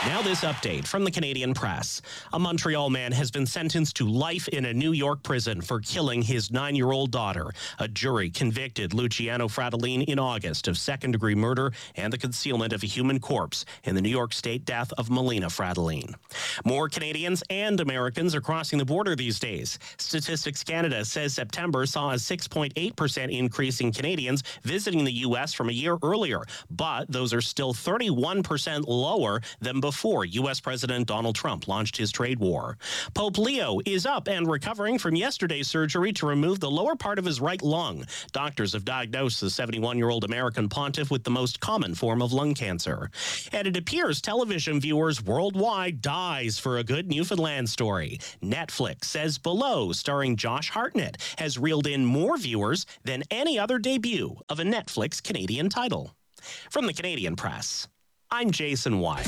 Now this update from the Canadian Press. A Montreal man has been sentenced to life in a New York prison for killing his 9-year-old daughter. A jury convicted Luciano Fratellin in August of second-degree murder and the concealment of a human corpse in the New York State death of Melina Fratellin. More Canadians and Americans are crossing the border these days. Statistics Canada says September saw a 6.8% increase in Canadians visiting the U.S. from a year earlier, but those are still 31% lower than before U.S. President Donald Trump launched his trade war. Pope Leo is up and recovering from yesterday's surgery to remove the lower part of his right lung. Doctors have diagnosed the 71-year-old American pontiff with the most common form of lung cancer. And it appears television viewers worldwide dies for a good Newfoundland story. Netflix says Below, starring Josh Hartnett, has reeled in more viewers than any other debut of a Netflix Canadian title. From the Canadian Press, I'm Jason White.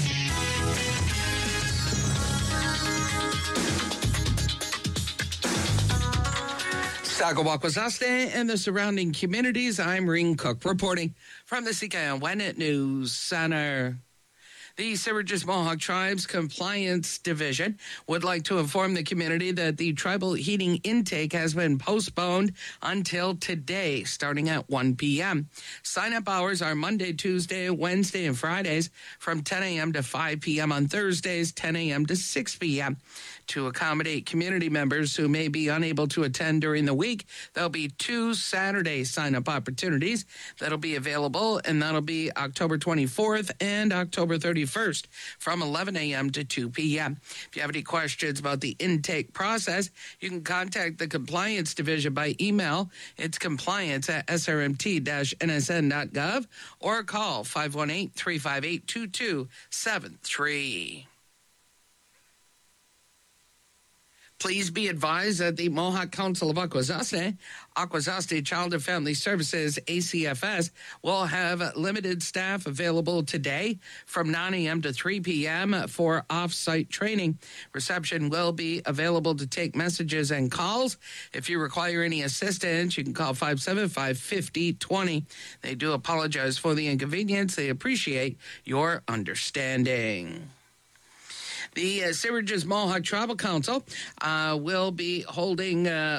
Saskatchewan and the surrounding communities, I'm Ring Cook reporting from the CKNW News Center. The Sturgeon Mohawk Tribes Compliance Division would like to inform the community that the tribal heating intake has been postponed until today, starting at 1 p.m. Sign-up hours are Monday, Tuesday, Wednesday, and Fridays from 10 a.m. to 5 p.m. on Thursdays, 10 a.m. to 6 p.m. To accommodate community members who may be unable to attend during the week, there'll be 2 Saturday sign-up opportunities that'll be available, and that'll be October 24th and October 31st from 11 a.m. to 2 p.m. If you have any questions about the intake process, you can contact the Compliance Division by email. It's compliance@srmt-nsn.gov or call 518-358-2273. Please be advised that the Mohawk Council of Akwesasne Child and Family Services, ACFS, will have limited staff available today from 9 a.m. to 3 p.m. for off-site training. Reception will be available to take messages and calls. If you require any assistance, you can call 575-5020. They do apologize for the inconvenience. They appreciate your understanding. The Sturgeon Mohawk Tribal Council will be holding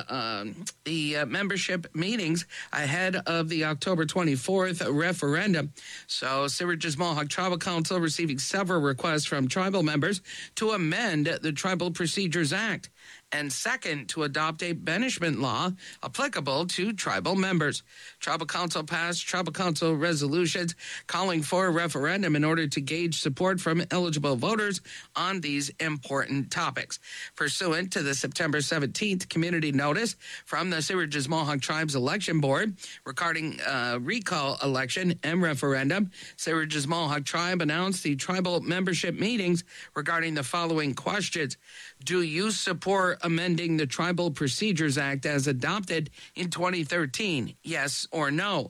the membership meetings ahead of the October 24th referendum. So Sturgeon Mohawk Tribal Council receiving several requests from tribal members to amend the Tribal Procedures Act, and second, to adopt a banishment law applicable to tribal members. Tribal Council passed Tribal Council resolutions calling for a referendum in order to gauge support from eligible voters on these important topics. Pursuant to the September 17th community notice from the Sturgeon Mohawk Tribes Election Board regarding recall election and referendum, Sturgeon Mohawk Tribe announced the tribal membership meetings regarding the following questions. Do you support amending the Tribal Procedures Act as adopted in 2013? Yes or no?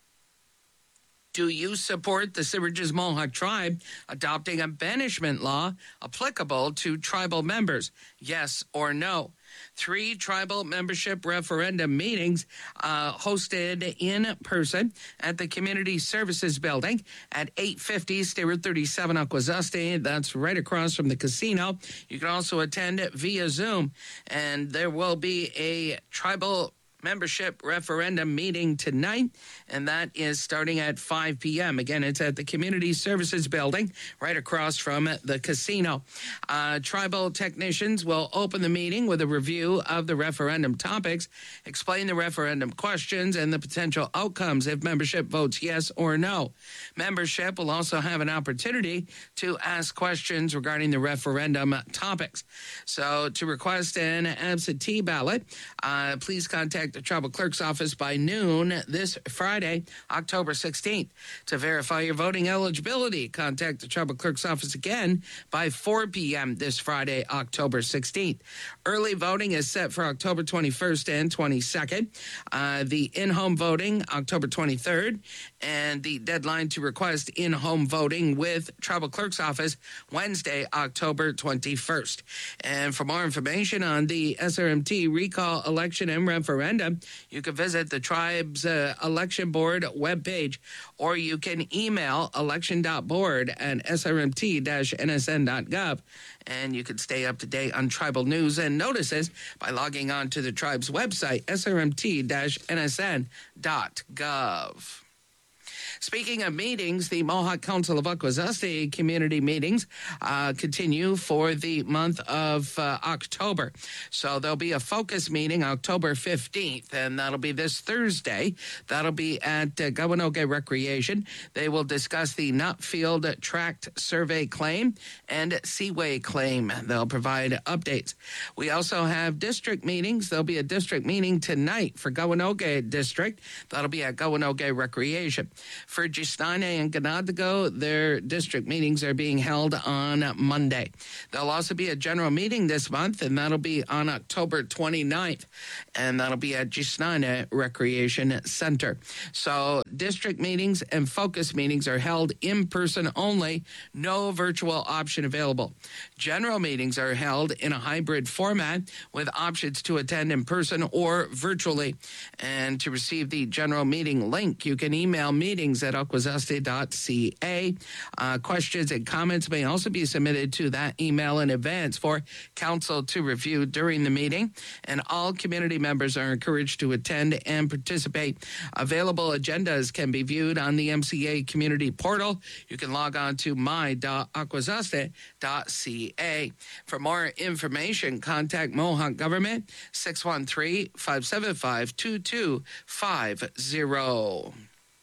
Do you support the Sturgeon Mohawk Tribe adopting a banishment law applicable to tribal members? Yes or no? 3 tribal membership referendum meetings hosted in person at the Community Services Building at 850 Stewart 37 Akwesasne. That's right across from the casino. You can also attend via Zoom. And there will be a tribal membership referendum meeting tonight, and that is starting at 5 p.m. Again, it's at the Community Services Building right across from the casino. Tribal technicians will open the meeting with a review of the referendum topics, explain the referendum questions and the potential outcomes if membership votes yes or no. Membership will also have an opportunity to ask questions regarding the referendum topics. So to request an absentee ballot, please contact the Tribal Clerk's office by noon this Friday, October 16th. To verify your voting eligibility, contact the Tribal Clerk's office again by 4 p.m. this Friday, October 16th. Early voting is set for October 21st and 22nd. The in-home voting, October 23rd, and the deadline to request in-home voting with Tribal Clerk's office, Wednesday, October 21st. And for more information on the SRMT recall election and referendum, referendum, you can visit the tribe's election board webpage, or you can email election.board@srmt-nsn.gov. And you can stay up to date on tribal news and notices by logging on to the tribe's website, srmt-nsn.gov. Speaking of meetings, the Mohawk Council of Akwesasne community meetings continue for the month of October. So there'll be a focus meeting October 15th, and that'll be this Thursday. That'll be at Kawanoke Recreation. They will discuss the Nutfield Tract Survey claim and Seaway claim. They'll provide updates. We also have district meetings. There'll be a district meeting tonight for Kawanoke District. That'll be at Kawanoke Recreation. For Gisnane and Ganadago, their district meetings are being held on Monday. There'll also be a general meeting this month, and that'll be on October 29th, and that'll be at Gisnane Recreation Center. So district meetings and focus meetings are held in person only, no virtual option available. General meetings are held in a hybrid format with options to attend in person or virtually. And to receive the general meeting link, you can email meetings@akwesasne.ca. Questions and comments may also be submitted to that email in advance for council to review during the meeting. And all community members are encouraged to attend and participate. Available agendas can be viewed on the MCA community portal. You can log on to my.akwesasne.ca. For more information, contact Mohawk Government 613-575-2250.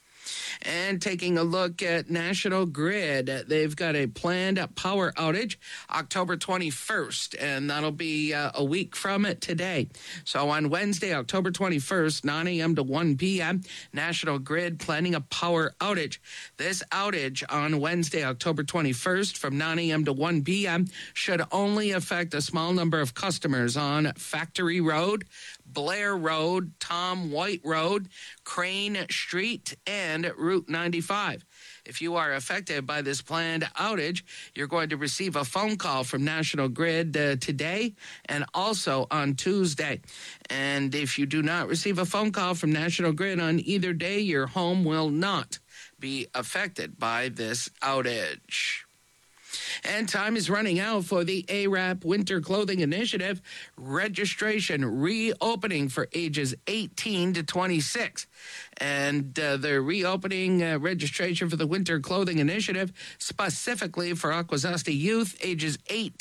And taking a look at National Grid, they've got a planned power outage October 21st, and that'll be a week from today. So on Wednesday, October 21st, 9 a.m. to 1 p.m., National Grid planning a power outage. This outage on Wednesday, October 21st from 9 a.m. to 1 p.m. should only affect a small number of customers on Factory Road, Blair Road, Tom White Road, Crane Street, and Route 95. If you are affected by this planned outage, you're going to receive a phone call from National Grid today and also on Tuesday. And if you do not receive a phone call from National Grid on either day, your home will not be affected by this outage. And time is running out for the ARAP Winter Clothing Initiative registration reopening for ages 18 to 26. And they're reopening registration for the Winter Clothing Initiative specifically for Akwesasne youth ages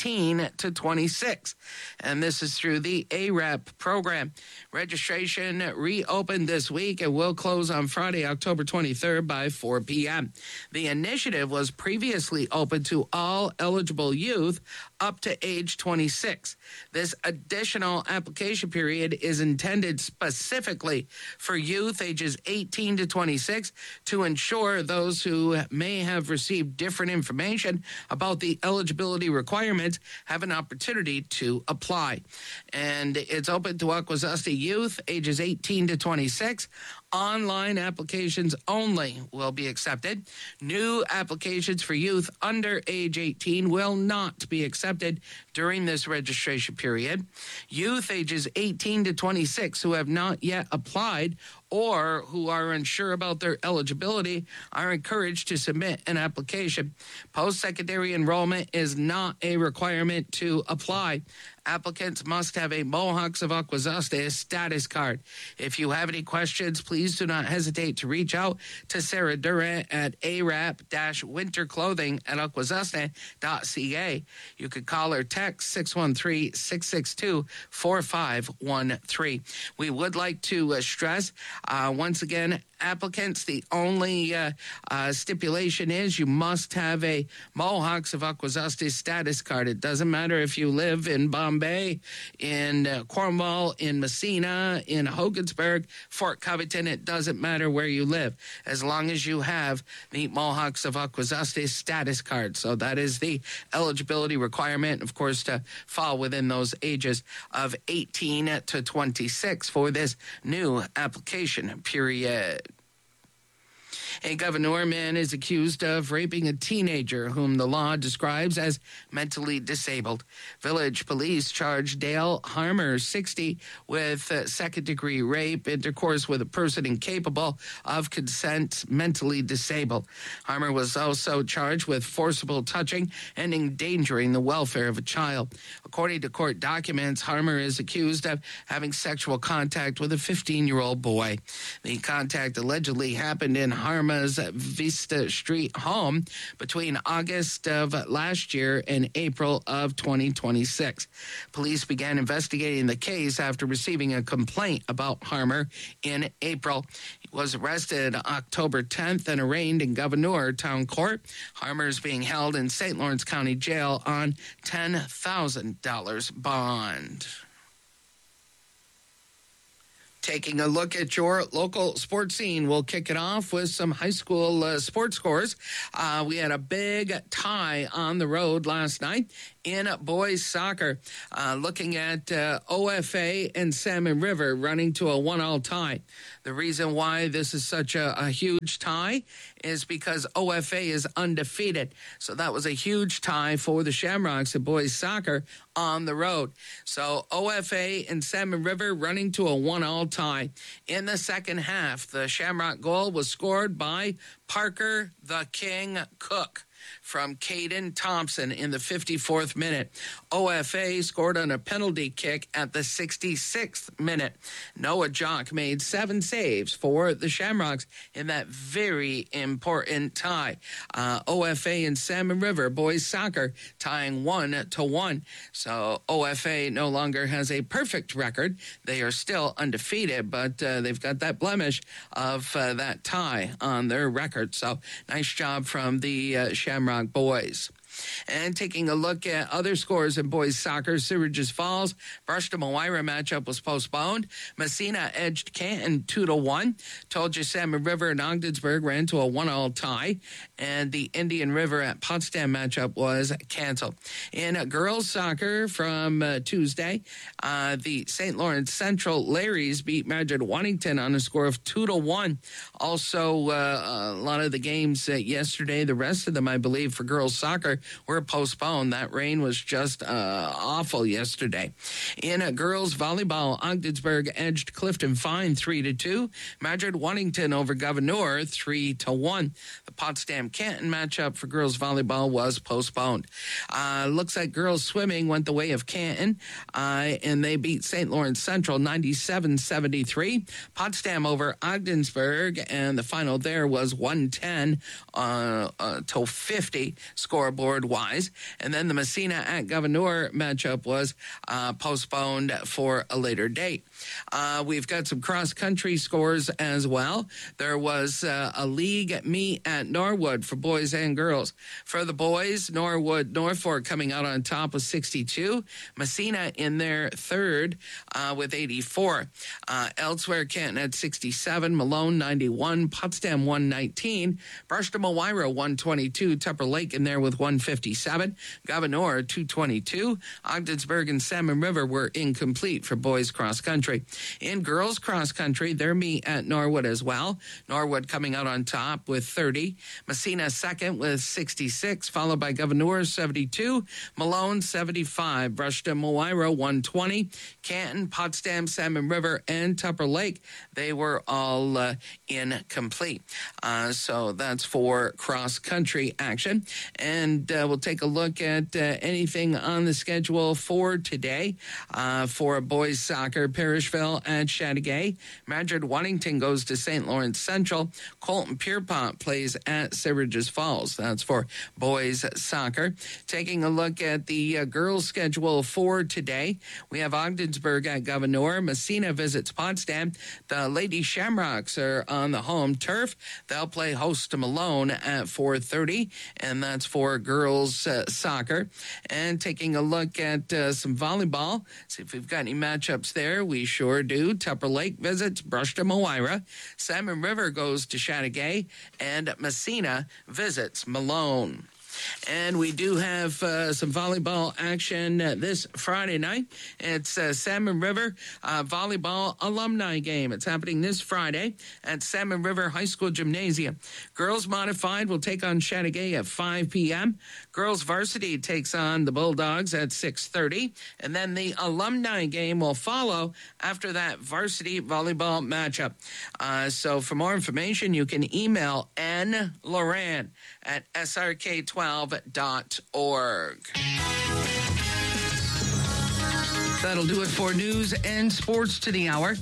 18 to 26. And this is through the ARAP program. Registration reopened this week and will close on Friday, October 23rd by 4 p.m. The initiative was previously open to all eligible youth up to age 26. This additional application period is intended specifically for youth ages 18 to 26 to ensure those who may have received different information about the eligibility requirements have an opportunity to apply. And it's open to Akwesasne youth ages 18 to 26. Online applications only will be accepted. New applications for youth under age 18 will not be accepted during this registration period. Youth ages 18 to 26 who have not yet applied or who are unsure about their eligibility are encouraged to submit an application. Post-secondary enrollment is not a requirement to apply. Applicants must have a Mohawks of Akwesasne status card. If you have any questions, please do not hesitate to reach out to Sarah Durant at arap-winterclothing@akwesasne.ca. You could call or text 613-662-4513. We would like to stress, once again, applicants, the only stipulation is you must have a Mohawks of Akwesasne status card. It doesn't matter if you live in Bombay, in Cornwall, in Messina, in Hogansburg, Fort Covington. It doesn't matter where you live, as long as you have the Mohawks of Akwesasne status card. So that is the eligibility requirement, of course, to fall within those ages of 18 to 26 for this new application period. A Governor man is accused of raping a teenager whom the law describes as mentally disabled. Village police charged Dale Harmer, 60, with second-degree rape, intercourse with a person incapable of consent, mentally disabled. Harmer was also charged with forcible touching and endangering the welfare of a child. According to court documents, Harmer is accused of having sexual contact with a 15-year-old boy. The contact allegedly happened in Harmer's Vista Street home between August of last year and April of 2026. Police began investigating the case after receiving a complaint about Harmer in April. He was arrested October 10th and arraigned in Gouverneur Town Court. Harmer is being held in St. Lawrence County Jail on $10,000 bond. Taking a look at your local sports scene, we'll kick it off with some high school sports scores. We had a big tie on the road last night in boys soccer. Looking at OFA and Salmon River running to a 1-1 tie. The reason why this is such a huge tie is because OFA is undefeated. So that was a huge tie for the Shamrocks in boys soccer on the road. So OFA and Salmon River running to a 1-1 tie. In the second half, the Shamrock goal was scored by Parker the King Cook from Caden Thompson in the 54th minute. OFA scored on a penalty kick at the 66th minute. Noah Jock made 7 saves for the Shamrocks in that very important tie. OFA and Salmon River boys soccer tying 1-1. So OFA no longer has a perfect record. They are still undefeated, but they've got that blemish of that tie on their record. So nice job from the Shamrock boys. And taking a look at other scores in boys soccer, Syracuse Falls, Brush-to-Moira matchup was postponed. Messina edged Canton 2-1. Told you Salmon River and Ogdensburg ran to a 1-1 tie. And the Indian River at Potsdam matchup was canceled. In girls soccer from Tuesday, the St. Lawrence Central Larrys beat Madrid Waddington on a score of 2-1. Also, a lot of the games yesterday, the rest of them, I believe, for girls soccer, were postponed. That rain was just awful yesterday. In girls volleyball, Ogdensburg edged Clifton Fine 3-2. Madrid Waddington over Gouverneur 3-1. The Potsdam Canton matchup for girls volleyball was postponed. Looks like girls swimming went the way of Canton, and they beat St. Lawrence Central 97-73. Potsdam over Ogdensburg, and the final there was 110 to 50 scoreboard wise. And then the Messina at Gouverneur matchup was postponed for a later date. We've got some cross-country scores as well. There was a league meet at Norwood for boys and girls. For the boys, Norfolk coming out on top with 62. Messina in their third with 84. Elsewhere, Canton at 67. Malone 91. Potsdam 119. Brush-to-Moira 122. Tupper Lake in there with 157. Gouverneur 222. Ogdensburg and Salmon River were incomplete for boys cross country. In girls cross country, their meet at Norwood as well. Norwood coming out on top with 30. Messina second with 66, followed by Gouverneur 72. Malone 75. Brush-to-Moira 120. Canton, Potsdam, Salmon River, and Tupper Lake, they were all incomplete. So that's for cross country action. And we'll take a look at anything on the schedule for today. For boys soccer, Parishville at Chateauguay. Madrid Waddington goes to St. Lawrence Central. Colton Pierpont plays at Syracuse Falls. That's for boys soccer. Taking a look at the girls schedule for today, we have Ogdensburg at Gouverneur. Messina visits Potsdam. The Lady Shamrocks are on the home turf. They'll play host to Malone at 4:30, and that's for girls soccer. And taking a look at some volleyball, see if we've got any matchups there. We sure do. Tupper Lake visits Brush-to-Moira. Salmon River goes to Chateauguay, and Messina visits Malone. And we do have some volleyball action this Friday night. It's Salmon River Volleyball Alumni Game. It's happening this Friday at Salmon River High School Gymnasium. Girls Modified will take on Chateauguay at 5 p.m. Girls Varsity takes on the Bulldogs at 6:30. And then the alumni game will follow after that varsity volleyball matchup. So for more information, you can email nloran@srk12.org. That'll do it for news and sports to the hour.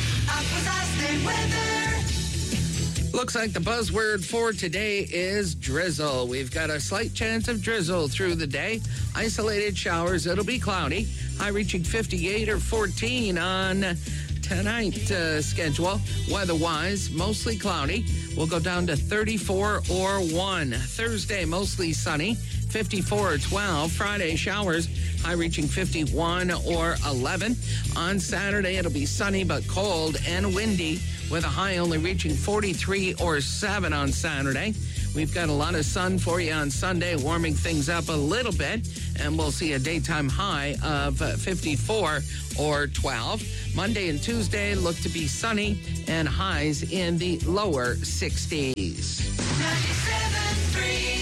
Looks like the buzzword for today is drizzle. We've got a slight chance of drizzle through the day. Isolated showers. It'll be cloudy. High reaching 58 or 14 on tonight's schedule. Weather-wise, mostly cloudy. We'll go down to 34 or 1. Thursday, mostly sunny. 54 or 12. Friday, showers. High reaching 51 or 11. On Saturday, it'll be sunny but cold and windy, with a high only reaching 43 or 7 on Saturday. We've got a lot of sun for you on Sunday, warming things up a little bit, and we'll see a daytime high of 54 or 12. Monday and Tuesday look to be sunny and highs in the lower 60s. 97.3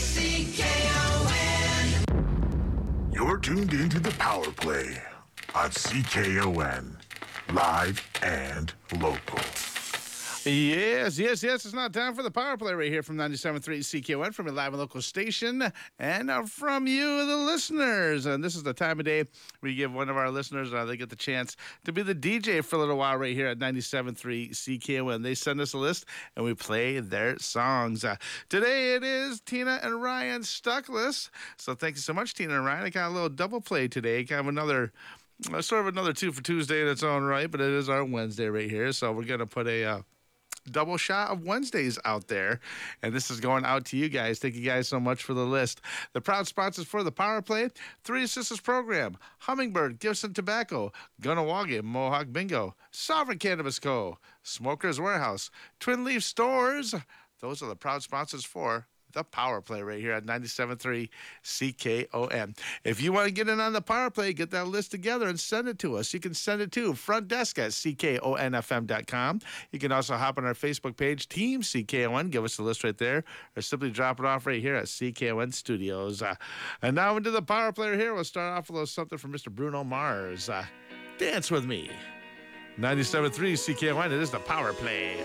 CKON. You're tuned into the Power Play on CKON, live and local. Yes. It's not time for the Power Play right here from 97.3 CKON, from a live and local station, and from you, the listeners. And this is the time of day we give one of our listeners, they get the chance to be the DJ for a little while right here at 97.3 CKON. They send us a list, and we play their songs. Today it is Tina and Ryan's Stuck List. So thank you so much, Tina and Ryan. I got a little double play today, kind of another two for Tuesday in its own right, but it is our Wednesday right here. So we're going to put a double shot of Wednesdays out there, and this is going out to you guys. Thank you guys so much for the list. The proud sponsors for the Power Play: Three Sisters Program, Hummingbird Gifts and Tobacco, Gunawaga Mohawk Bingo, Sovereign Cannabis Co., Smokers Warehouse, Twin Leaf Stores. Those are the proud sponsors for the Power Play right here at 97.3 CKON. If you want to get in on the Power Play, get that list together and send it to us. You can send it to front desk at CKONFM.com. You can also hop on our Facebook page, Team CKON. Give us the list right there, or simply drop it off right here at CKON Studios. And now into the Power Play here. We'll start off with a little something from Mr. Bruno Mars. Dance with me. 97.3 CKON. It is the Power Play.